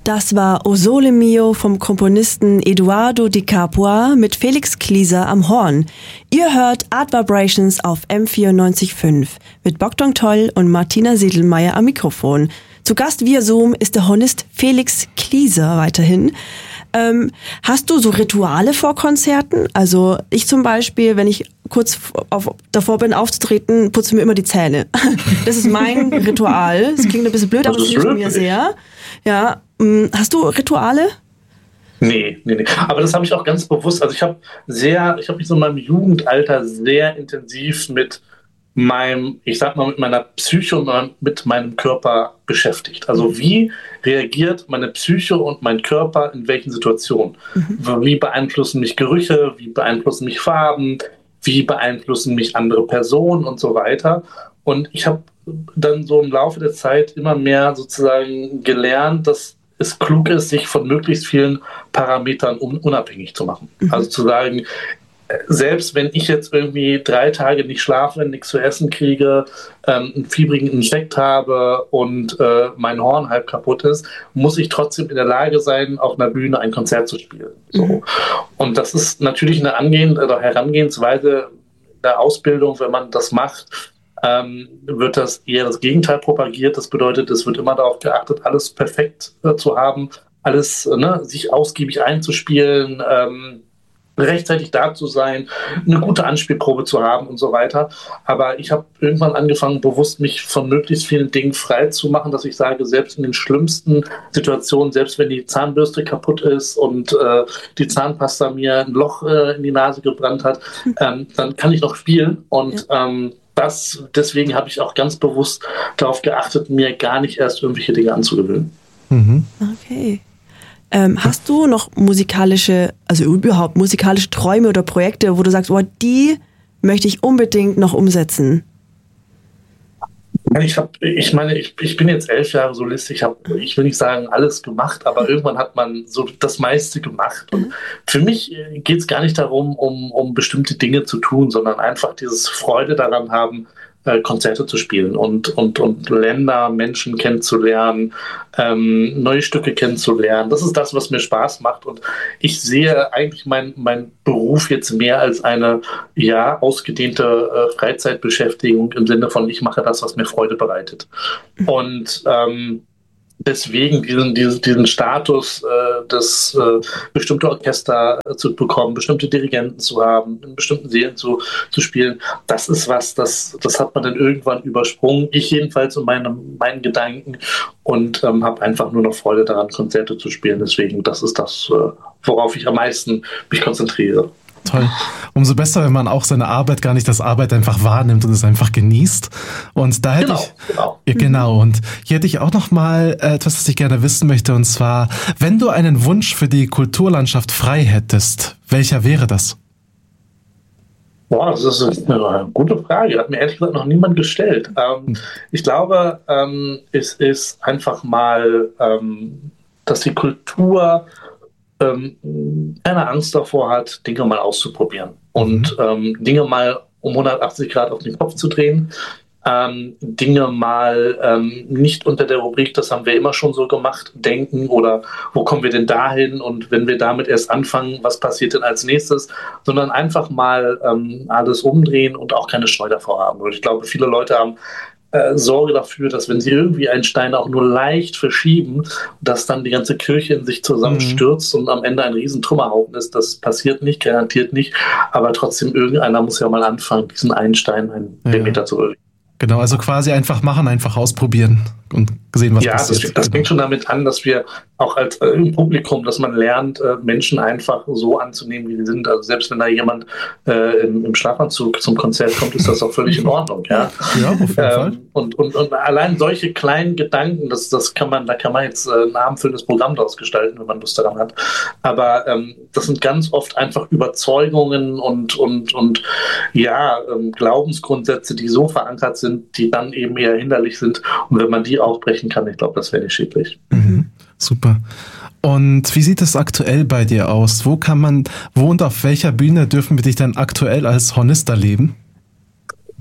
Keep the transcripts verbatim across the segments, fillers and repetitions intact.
Das war O Sole Mio vom Komponisten Eduardo Di Capua mit Felix Klieser am Horn. Ihr hört Art Vibrations auf M vierundneunzig Komma fünf mit Bogdan Toll und Martina Sedelmeier am Mikrofon. Zu Gast via Zoom ist der Hornist Felix Klieser weiterhin. Ähm, hast du so Rituale vor Konzerten? Also ich zum Beispiel, wenn ich kurz auf, davor bin aufzutreten, putze mir immer die Zähne. Das ist mein Ritual. Das klingt ein bisschen blöd, aber es hilft mir sehr. Ja, hast du Rituale? Nee, nee, nee. Aber das habe ich auch ganz bewusst. Also ich habe sehr, ich habe mich so in meinem Jugendalter sehr intensiv mit meinem, ich sag mal, mit meiner Psyche und mit meinem Körper beschäftigt. Also wie reagiert meine Psyche und mein Körper in welchen Situationen? Mhm. Wie beeinflussen mich Gerüche? Wie beeinflussen mich Farben? Wie beeinflussen mich andere Personen und so weiter? Und ich habe dann so im Laufe der Zeit immer mehr sozusagen gelernt, dass es klug ist, sich von möglichst vielen Parametern unabhängig zu machen. Mhm. Also zu sagen, selbst wenn ich jetzt irgendwie drei Tage nicht schlafe, nichts zu essen kriege, ähm, einen fiebrigen Infekt habe und äh, mein Horn halb kaputt ist, muss ich trotzdem in der Lage sein, auf einer Bühne ein Konzert zu spielen. So. Mhm. Und das ist natürlich eine Angehens- oder Herangehensweise der Ausbildung, wenn man das macht, ähm, wird das eher das Gegenteil propagiert. Das bedeutet, es wird immer darauf geachtet, alles perfekt äh, zu haben, alles ne, sich ausgiebig einzuspielen, ähm, rechtzeitig da zu sein, eine gute Anspielprobe zu haben und so weiter. Aber ich habe irgendwann angefangen, bewusst mich von möglichst vielen Dingen frei zu machen, dass ich sage, selbst in den schlimmsten Situationen, selbst wenn die Zahnbürste kaputt ist und äh, die Zahnpasta mir ein Loch äh, in die Nase gebrannt hat, ähm, dann kann ich noch spielen. Und ja. ähm, das, deswegen habe ich auch ganz bewusst darauf geachtet, mir gar nicht erst irgendwelche Dinge anzugewöhnen. Mhm. Okay. Ähm, hast du noch musikalische, also überhaupt musikalische Träume oder Projekte, wo du sagst, oh, die möchte ich unbedingt noch umsetzen? Ich habe, ich meine, ich, ich bin jetzt elf Jahre Solist. Ich habe, ich will nicht sagen alles gemacht, aber irgendwann hat man so das meiste gemacht. Und mhm. für mich geht es gar nicht darum, um, um bestimmte Dinge zu tun, sondern einfach dieses Freude daran haben, Konzerte zu spielen und, und, und Länder, Menschen kennenzulernen, ähm, neue Stücke kennenzulernen. Das ist das, was mir Spaß macht. Und ich sehe eigentlich meinen mein Beruf jetzt mehr als eine ja, ausgedehnte äh, Freizeitbeschäftigung im Sinne von, ich mache das, was mir Freude bereitet. Und ähm, deswegen diesen, diesen, diesen Status, äh, das äh, bestimmte Orchester äh, zu bekommen, bestimmte Dirigenten zu haben, in bestimmten Serien zu, zu spielen, das ist was, das, das hat man dann irgendwann übersprungen. Ich jedenfalls in meinem, meinen Gedanken und ähm, habe einfach nur noch Freude daran, Konzerte zu spielen. Deswegen, das ist das, äh, worauf ich am meisten mich konzentriere. Toll. Umso besser, wenn man auch seine Arbeit gar nicht als Arbeit einfach wahrnimmt und es einfach genießt. Und da hätte genau, ich genau. Ja, genau. Und hier hätte ich auch noch mal etwas, was ich gerne wissen möchte. Und zwar, wenn du einen Wunsch für die Kulturlandschaft frei hättest, welcher wäre das? Boah, das ist eine gute Frage. Hat mir ehrlich gesagt noch niemand gestellt. Ähm, ich glaube, ähm, es ist einfach mal, ähm, dass die Kultur ähm, keine Angst davor hat, Dinge mal auszuprobieren und ähm, Dinge mal um hundertachtzig Grad auf den Kopf zu drehen. Ähm, Dinge mal ähm, nicht unter der Rubrik, das haben wir immer schon so gemacht, denken oder wo kommen wir denn dahin und wenn wir damit erst anfangen, was passiert denn als nächstes, sondern einfach mal ähm, alles umdrehen und auch keine Scheu davor haben. Und ich glaube, viele Leute haben äh, Sorge dafür, dass wenn sie irgendwie einen Stein auch nur leicht verschieben, dass dann die ganze Kirche in sich zusammenstürzt mhm. und am Ende ein riesen Trümmerhaufen ist. Das passiert nicht, garantiert nicht, aber trotzdem irgendeiner muss ja mal anfangen, diesen einen Stein einen ja. Meter zu bewegen. Genau, also quasi einfach machen, einfach ausprobieren und sehen, was ja, passiert. Ja, das, das fängt schon damit an, dass wir auch als äh, im Publikum, dass man lernt, äh, Menschen einfach so anzunehmen, wie sie sind. Also selbst wenn da jemand äh, im, im Schlafanzug zum Konzert kommt, ist das auch völlig in Ordnung. Ja, ja auf jeden ähm, Fall. Und, und, und allein solche kleinen Gedanken, das, das kann man, da kann man jetzt äh, ein abendfüllendes Programm daraus gestalten, wenn man Lust daran hat. Aber ähm, das sind ganz oft einfach Überzeugungen und, und, und ja, ähm, Glaubensgrundsätze, die so verankert sind, die dann eben eher hinderlich sind. Und wenn man die aufbrechen kann, ich glaube, das wäre nicht schädlich. Mhm. Super. Und wie sieht es aktuell bei dir aus? Wo kann man, wo und auf welcher Bühne dürfen wir dich dann aktuell als Hornist erleben?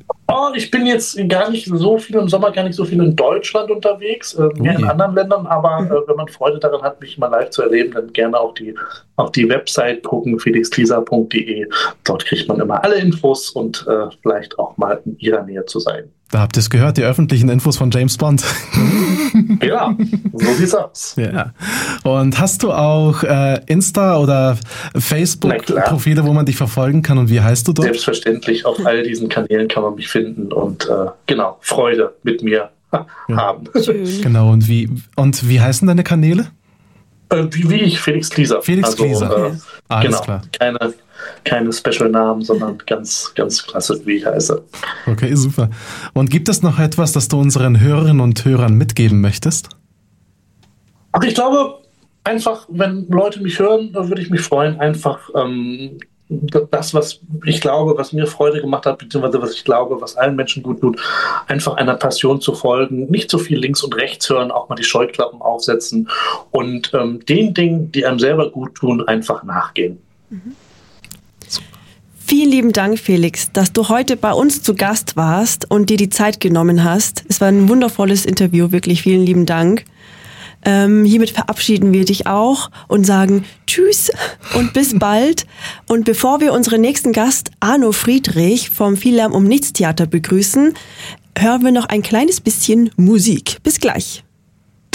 Oh, ich bin jetzt gar nicht so viel im Sommer, gar nicht so viel in Deutschland unterwegs, äh, mehr Ui. in anderen Ländern, aber äh, wenn man Freude daran hat, mich mal live zu erleben, dann gerne auf die, auf die Website gucken, felix klieser punkt de. Dort kriegt man immer alle Infos und äh, vielleicht auch mal in ihrer Nähe zu sein. Da habt ihr es gehört, die öffentlichen Infos von James Bond. Ja, so sieht's aus. Ja. Und hast du auch äh, Insta- oder Facebook-Profile, wo man dich verfolgen kann, und wie heißt du dort? Selbstverständlich, auf all diesen Kanälen kann man mich finden und äh, genau, Freude mit mir haben. Schön. Genau, und wie, und wie heißen deine Kanäle? Äh, wie, wie ich, Felix Klieser. Felix also, Klieser. Äh, Alles genau, klar. keine, keine Special-Namen, sondern ganz, ganz klasse, wie ich heiße. Okay, super. Und gibt es noch etwas, das du unseren Hörerinnen und Hörern mitgeben möchtest? Ach, ich glaube, einfach, wenn Leute mich hören, dann würde ich mich freuen, einfach ähm, das, was ich glaube, was mir Freude gemacht hat, beziehungsweise was ich glaube, was allen Menschen gut tut, einfach einer Passion zu folgen, nicht so viel links und rechts hören, auch mal die Scheuklappen aufsetzen und ähm, den Dingen, die einem selber gut tun, einfach nachgehen. Mhm. Vielen lieben Dank, Felix, dass du heute bei uns zu Gast warst und dir die Zeit genommen hast. Es war ein wundervolles Interview, wirklich vielen lieben Dank. Ähm, hiermit verabschieden wir dich auch und sagen Tschüss und bis bald. Und bevor wir unseren nächsten Gast Arno Friedrich vom Viel Lärm um Nichts Theater begrüßen, hören wir noch ein kleines bisschen Musik. Bis gleich.